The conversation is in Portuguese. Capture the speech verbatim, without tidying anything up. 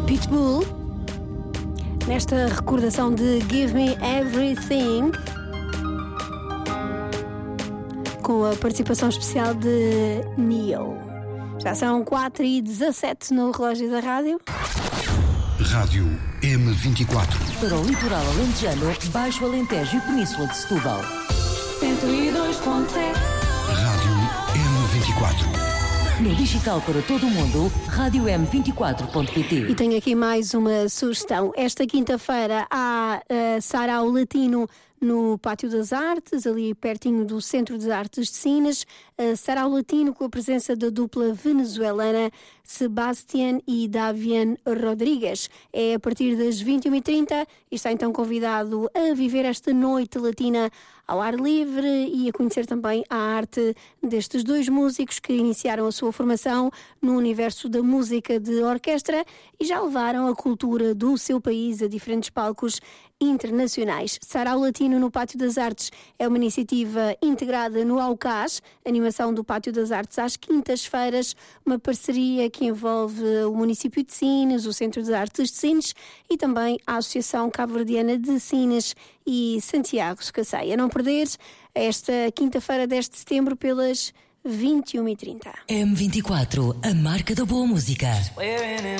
Pitbull, nesta recordação de Give Me Everything, com a participação especial de Neo. Já são quatro e dezassete no relógio da rádio. Rádio M vinte e quatro. Para o litoral alentejano, Baixo Alentejo e Península de Setúbal. cento e dois ponto sete. Rádio M vinte e quatro. No digital para todo o mundo, rádio m vinte e quatro ponto p t. E tenho aqui mais uma sugestão. Esta quinta-feira há uh, Sarau Latino no Pátio das Artes, ali pertinho do Centro de Artes de Sines. Uh, Sarau Latino com a presença da dupla venezuelana Sebastián e Davian Rodrigues. É a partir das vinte e uma e trinta e está então convidado a viver esta noite latina ao ar livre e a conhecer também a arte destes dois músicos que iniciaram a sua formação no universo da música de orquestra e já levaram a cultura do seu país a diferentes palcos internacionais. Sarau Latino no Pátio das Artes é uma iniciativa integrada no Aucas, animação do Pátio das Artes às quintas-feiras, uma parceria que envolve o município de Sines, o Centro de Artes de Sines e também a Associação Cabo-Verdiana de Sines e Santiago Socasei. A não perderes esta quinta-feira, dez de setembro, pelas vinte e uma e trinta. M vinte e quatro, a marca da boa música.